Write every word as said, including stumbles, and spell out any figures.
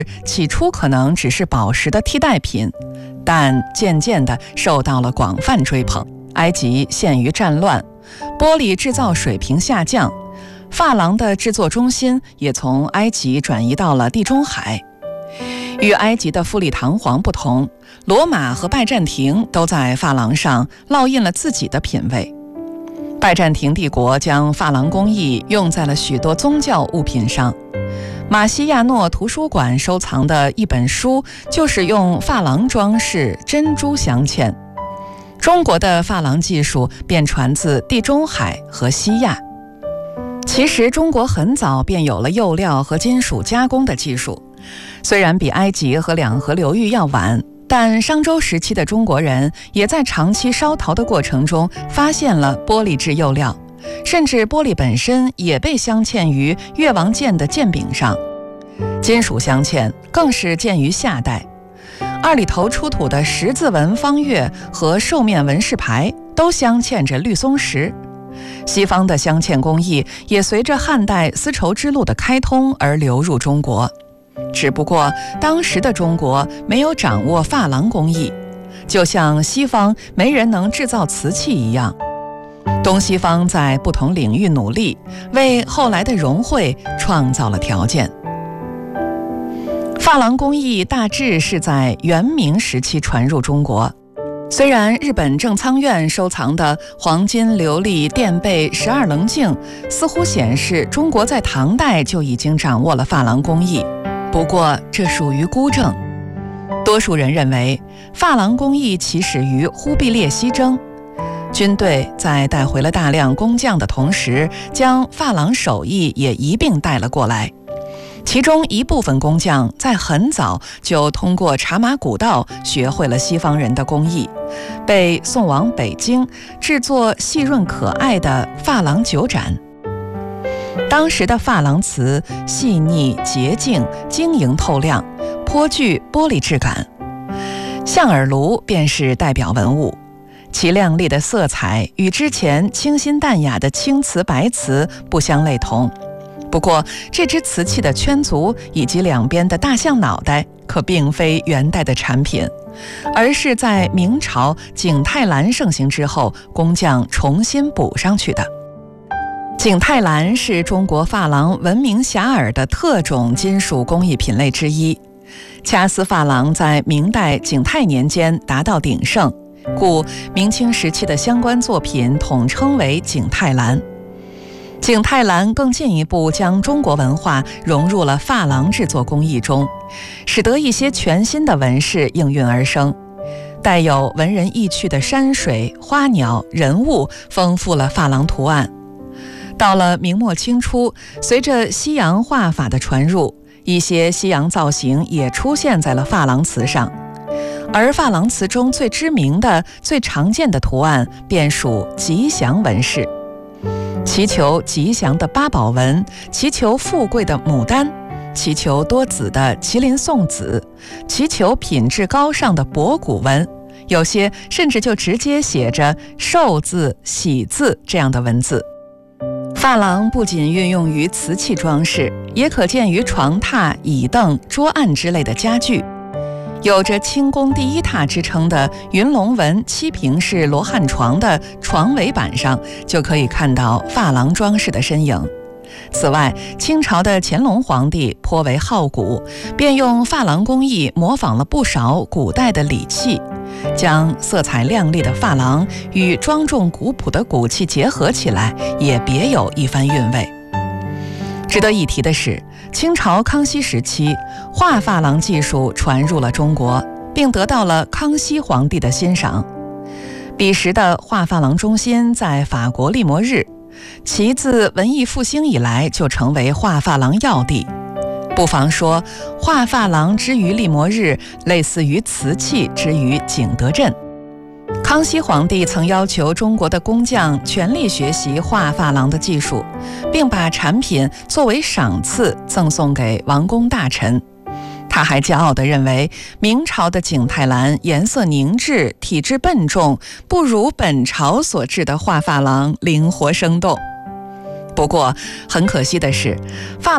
起初可能只是宝石的替代品，但渐渐地受到了广泛追捧。埃及陷于战乱，玻璃制造水平下降，珐琅的制作中心也从埃及转移到了地中海。与埃及的富丽堂皇不同，罗马和拜占庭都在珐琅上烙印了自己的品味。拜占庭帝国将珐琅工艺用在了许多宗教物品上。马西亚诺图书馆收藏的一本书就是用珐琅装饰珍珠镶嵌。中国的珐琅技术便传自地中海和西亚。其实中国很早便有了釉料和金属加工的技术，虽然比埃及和两河流域要晚，但商周时期的中国人也在长期烧陶的过程中发现了玻璃制釉料，甚至玻璃本身也被镶嵌于越王剑的剑柄上。金属镶嵌更是见于夏代，二里头出土的十字纹方月和兽面纹饰牌都镶嵌着绿松石。西方的镶嵌工艺也随着汉代丝绸之路的开通而流入中国，只不过当时的中国没有掌握珐琅工艺，就像西方没人能制造瓷器一样。东西方在不同领域努力，为后来的融汇创造了条件。珐琅工艺大致是在元明时期传入中国。虽然日本正仓院收藏的黄金琉璃垫背十二棱镜似乎显示中国在唐代就已经掌握了珐琅工艺，不过这属于孤证。多数人认为珐琅工艺起始于忽必烈西征，军队在带回了大量工匠的同时，将珐琅手艺也一并带了过来。其中一部分工匠在很早就通过茶马古道学会了西方人的工艺，被送往北京制作细润可爱的珐琅酒盏。当时的珐琅瓷细腻洁净，晶莹透亮，颇具玻璃质感。象耳炉便是代表文物，其亮丽的色彩与之前清新淡雅的青瓷白瓷不相类同。不过这只瓷器的圈足以及两边的大象脑袋可并非元代的产品，而是在明朝景泰蓝盛行之后工匠重新补上去的。景泰蓝是中国珐琅闻名遐迩的特种金属工艺品类之一。掐丝珐琅在明代景泰年间达到鼎盛，故明清时期的相关作品统称为景泰蓝。景泰蓝更进一步将中国文化融入了珐琅制作工艺中，使得一些全新的纹饰应运而生。带有文人意趣的山水、花鸟、人物丰富了珐琅图案。到了明末清初，随着西洋画法的传入，一些西洋造型也出现在了珐琅瓷上。而珐琅瓷中最知名的、最常见的图案便属吉祥纹饰。祈求吉祥的八宝纹，祈求富贵的牡丹，祈求多子的麒麟送子，祈求品质高尚的博古纹，有些甚至就直接写着寿字、喜字这样的文字。珐琅不仅运用于瓷器装饰，也可见于床榻、椅凳、桌案之类的家具。有着清宫第一榻之称的云龙纹七平式罗汉床的床尾板上，就可以看到珐琅装饰的身影。此外，清朝的乾隆皇帝颇为好古，便用珐琅工艺模仿了不少古代的礼器，将色彩亮丽的珐琅与庄重古朴的骨器结合起来，也别有一番韵味。值得一提的是，清朝康熙时期，画珐琅技术传入了中国，并得到了康熙皇帝的欣赏。彼时的画珐琅中心在法国利摩日，其自文艺复兴以来就成为画珐琅要地。不妨说，画珐琅之于利摩日，类似于瓷器之于景德镇。康熙皇帝曾要求中国的工匠全力学习画珐琅的技术，并把产品作为赏赐赠送给王公大臣。他还骄傲地认为，明朝的景泰蓝颜色凝滞，体质笨重，不如本朝所制的画珐琅灵活生动。不过很可惜的是，珐